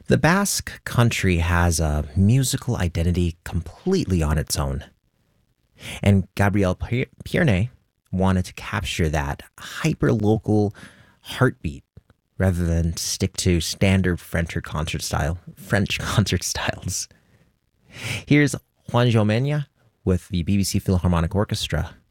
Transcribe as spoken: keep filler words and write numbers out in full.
The Basque country has a musical identity completely on its own. And Gabriel Pierne wanted to capture that hyper-local heartbeat rather than stick to standard French concert style, French concert styles. Here's Juan Jomenya with the B B C Philharmonic Orchestra